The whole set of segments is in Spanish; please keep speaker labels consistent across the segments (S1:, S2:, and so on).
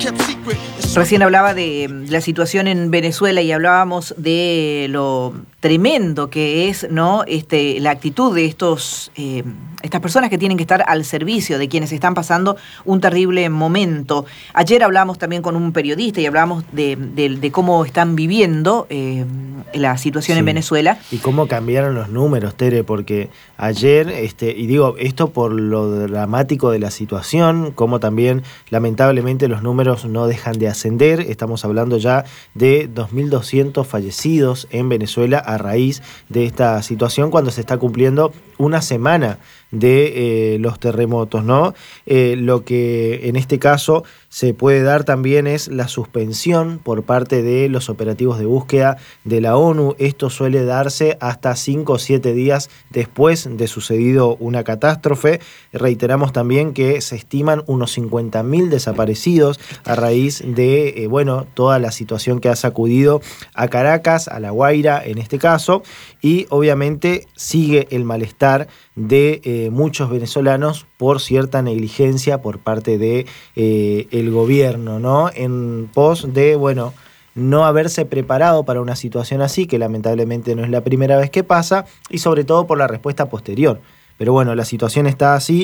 S1: Recién hablaba de la situación en Venezuela y hablábamos de lo tremendo que es, ¿no? La actitud de estas personas que tienen que estar al servicio de quienes están pasando un terrible momento. Ayer hablábamos también con un periodista y hablábamos de cómo están viviendo la situación en Venezuela.
S2: Y cómo cambiaron los números, Tere, porque ayer, y digo esto por lo dramático de la situación, como también lamentablemente los números no dejan de ascender. Estamos hablando ya de 2.200 fallecidos en Venezuela a raíz de esta situación, cuando se está cumpliendo una semana de los terremotos, ¿no? Lo que en este caso se puede dar también es la suspensión por parte de los operativos de búsqueda de la ONU. Esto suele darse hasta 5 o 7 días después de sucedido una catástrofe. Reiteramos también que se estiman unos 50.000 desaparecidos a raíz de toda la situación que ha sacudido a Caracas, a La Guaira en este caso, y obviamente sigue el malestar de muchos venezolanos por cierta negligencia por parte de el gobierno, ¿no? En pos de, no haberse preparado para una situación así, que lamentablemente no es la primera vez que pasa, y sobre todo por la respuesta posterior. Pero bueno, la situación está así.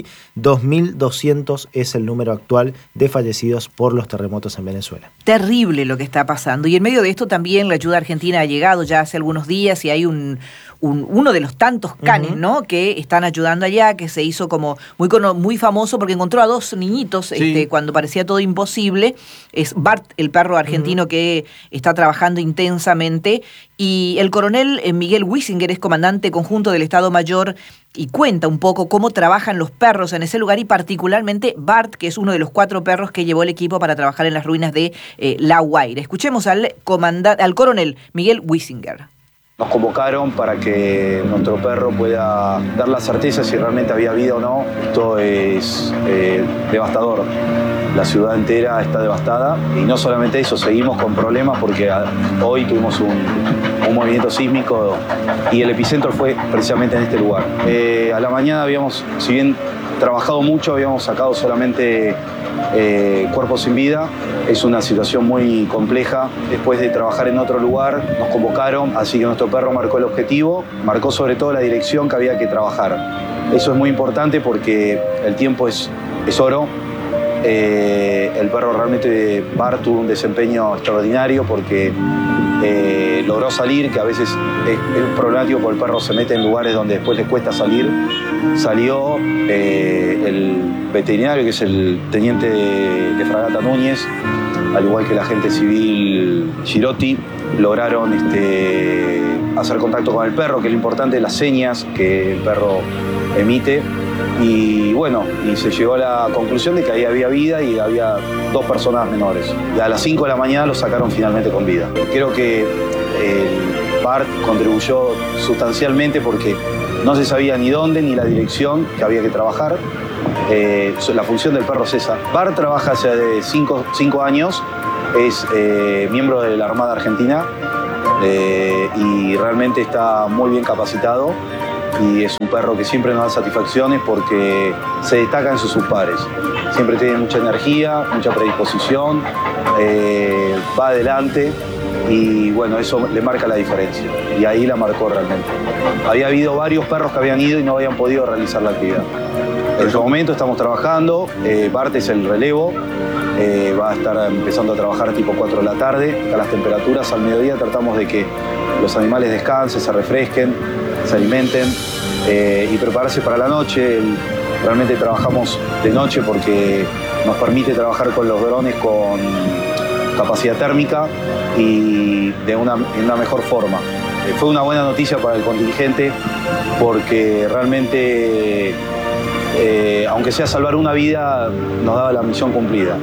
S2: 2.200 es el número actual de fallecidos por los terremotos en Venezuela.
S1: Terrible lo que está pasando. Y en medio de esto también la ayuda argentina ha llegado ya hace algunos días y hay uno de los tantos canes, ¿no?, que están ayudando allá, que se hizo como muy famoso porque encontró a 2 niñitos cuando parecía todo imposible. Es Bart, el perro argentino que está trabajando intensamente. Y el coronel Miguel Wiesinger es comandante conjunto del Estado Mayor y cuenta un poco cómo trabajan los perros en ese lugar y particularmente Bart, que es uno de los 4 perros que llevó el equipo para trabajar en las ruinas de La Guaira. Escuchemos al coronel Miguel Wiesinger.
S3: Nos convocaron para que nuestro perro pueda dar la certeza si realmente había vida o no. Esto es devastador. La ciudad entera está devastada y no solamente eso, seguimos con problemas porque hoy tuvimos un movimiento sísmico y el epicentro fue precisamente en este lugar. A la mañana habíamos, si bien trabajado mucho, habíamos sacado solamente cuerpos sin vida. Es una situación muy compleja. Después de trabajar en otro lugar, nos convocaron, así que nuestro perro marcó el objetivo, marcó sobre todo la dirección que había que trabajar. Eso es muy importante porque el tiempo es oro. El perro realmente, Bart, tuvo un desempeño extraordinario porque logró salir, que a veces es problemático porque el perro se mete en lugares donde después le cuesta salir. Salió el veterinario, que es el teniente de fragata Núñez, al igual que el agente civil Girotti, lograron hacer contacto con el perro, que es lo importante, las señas que el perro emite. Y se llegó a la conclusión de que ahí había vida y había 2 personas menores. Y a las 5 de la mañana los sacaron finalmente con vida. Creo que el Bart contribuyó sustancialmente porque no se sabía ni dónde ni la dirección que había que trabajar. La función del perro es esa. Bart trabaja hace 5 años, es miembro de la Armada Argentina y realmente está muy bien capacitado. Y es un perro que siempre nos da satisfacciones porque se destaca en sus subpares. Siempre tiene mucha energía, mucha predisposición, va adelante y eso le marca la diferencia. Y ahí la marcó realmente. Había habido varios perros que habían ido y no habían podido realizar la actividad. En este momento estamos trabajando, Bart es el relevo, va a estar empezando a trabajar tipo 4 de la tarde. A las temperaturas al mediodía tratamos de que los animales descansen, se refresquen, se alimenten y prepararse para la noche. Realmente trabajamos de noche porque nos permite trabajar con los drones con capacidad térmica y en una mejor forma. Fue una buena noticia para el contingente porque realmente, aunque sea salvar una vida, nos daba la misión cumplida.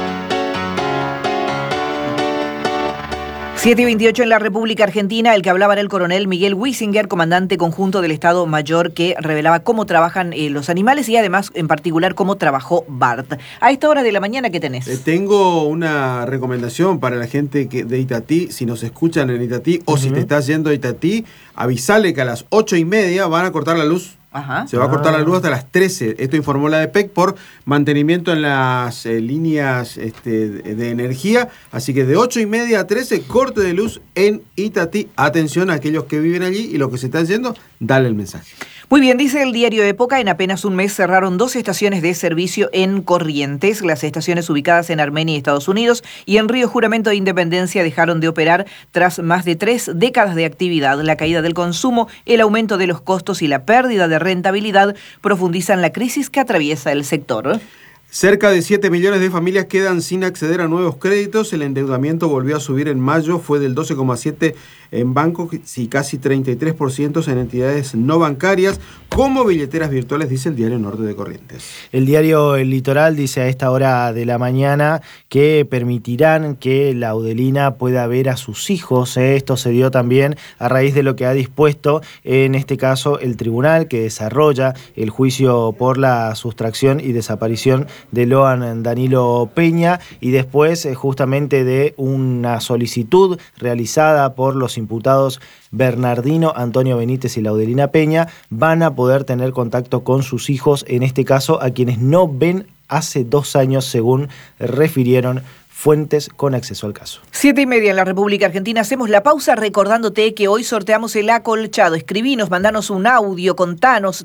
S1: 7:28 en la República Argentina. El que hablaba era el coronel Miguel Wiesinger, comandante conjunto del Estado Mayor, que revelaba cómo trabajan los animales y además, en particular, cómo trabajó Bart. A esta hora de la mañana, ¿qué tenés?
S4: Tengo una recomendación para la gente de Itatí. Si nos escuchan en Itatí o si te estás yendo a Itatí, avisale que a las 8:30 van a cortar la luz
S1: Ajá.
S4: Se va a cortar la luz hasta las 13. Esto informó la DPEC por mantenimiento en las líneas de energía. Así que de 8:30 a 13, corte de luz en Itatí. Atención a aquellos que viven allí y lo que se está haciendo, dale el mensaje.
S1: Muy bien, dice el diario Época, en apenas un mes cerraron 2 estaciones de servicio en Corrientes. Las estaciones ubicadas en Armenia y Estados Unidos y en Río Juramento de Independencia dejaron de operar tras más de 3 décadas de actividad. La caída del consumo, el aumento de los costos y la pérdida de rentabilidad profundizan la crisis que atraviesa el sector.
S4: Cerca de 7 millones de familias quedan sin acceder a nuevos créditos. El endeudamiento volvió a subir en mayo, fue del 12,7% en bancos y casi 33% en entidades no bancarias, como billeteras virtuales, dice el diario Norte de Corrientes.
S2: El diario El Litoral dice a esta hora de la mañana que permitirán que la Udelina pueda ver a sus hijos. Esto se dio también a raíz de lo que ha dispuesto, en este caso, el tribunal que desarrolla el juicio por la sustracción y desaparición de Loan Danilo Peña, y después justamente de una solicitud realizada por los imputados Bernardino, Antonio Benítez y Laudelina Peña, van a poder tener contacto con sus hijos, en este caso a quienes no ven hace 2 años, según refirieron fuentes con acceso al caso.
S1: 7:30 en la República Argentina. Hacemos la pausa recordándote que hoy sorteamos el acolchado. Escribinos, mandanos un audio, contanos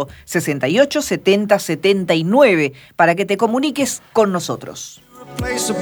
S1: 3794687079 para que te comuniques con nosotros.